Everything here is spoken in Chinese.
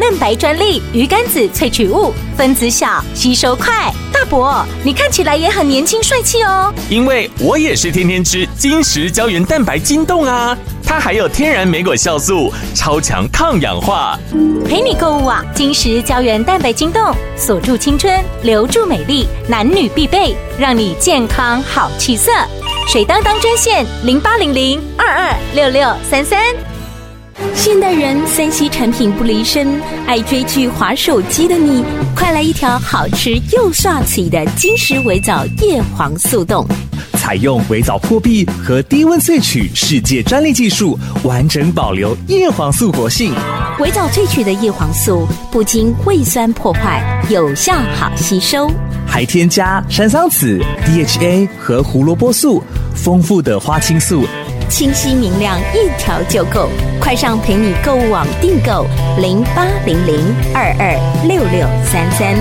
嫩白专利鱼肝子萃取物，分子小，吸收快。大伯，你看起来也很年轻帅气哦。 因为我也是天天吃金石胶原蛋白筋冻啊，它还有天然莓果酵素，超强抗氧化。 陪你购物啊，金石胶原蛋白筋冻，锁住青春，留住美丽，男女必备，让你健康好气色。水当当专线0800226633。现代人3C 产品不离身，爱追剧滑手机的你，快来一条好吃又帅气的金石微藻叶黄素冻。 采用微藻破壁和低温萃取世界专利技术，完整保留叶黄素活性。 微藻萃取的叶黄素不经胃酸破坏，有效好吸收， 还添加山桑子、DHA 和胡萝卜素，丰富的花青素， 清晰明亮，一条就够。快上陪你购物网订购0800226633。